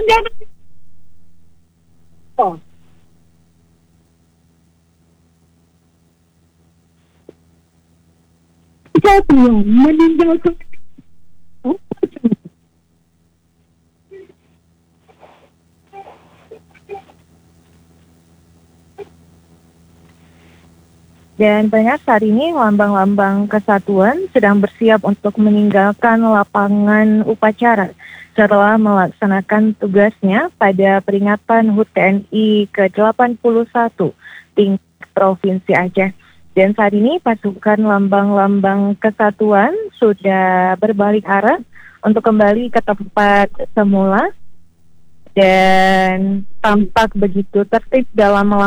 Oh, saya belum meninggalkan. Dan banyak saat ini lambang-lambang kesatuan sedang bersiap untuk meninggalkan lapangan upacara setelah melaksanakan tugasnya pada peringatan HUT TNI ke-81 tingkat Provinsi Aceh. Dan saat ini pasukan lambang-lambang kesatuan sudah berbalik arah untuk kembali ke tempat semula dan tampak begitu tertib dalam